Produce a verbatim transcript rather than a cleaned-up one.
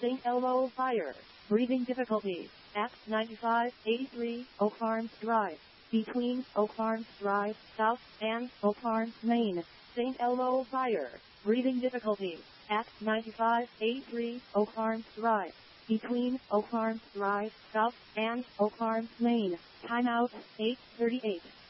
Saint Elmo Fire. Breathing difficulties. At ninety-five eighty-three Oak Farms Drive. Between Oak Farms Drive, South, and Oak Farms, Maine. Saint Elmo Fire. Breathing difficulties. At ninety-five eighty-three Oak Farms Drive. Between Oak Farms Drive, South, and Oak Farms, Maine. Timeout, eight thirty-eight.